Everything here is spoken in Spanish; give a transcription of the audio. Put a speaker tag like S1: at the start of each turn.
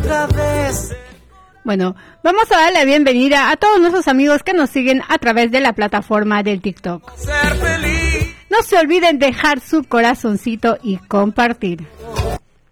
S1: otra vez.
S2: Bueno, vamos a dar la bienvenida a todos nuestros amigos que nos siguen a través de la plataforma del TikTok.
S1: Ser feliz.
S2: No se olviden dejar su corazoncito y compartir.